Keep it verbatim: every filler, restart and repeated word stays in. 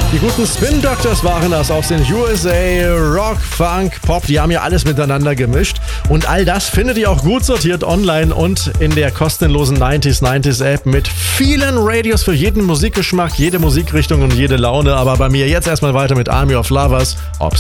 Die guten Spin Doctors waren das aus den U S A, Rock, Funk, Pop, die haben ja alles miteinander gemischt. Und all das findet ihr auch gut sortiert online und in der kostenlosen neunzig neunzig App mit vielen Radios für jeden Musikgeschmack, jede Musikrichtung und jede Laune. Aber bei mir jetzt erstmal weiter mit Army of Lovers. Ob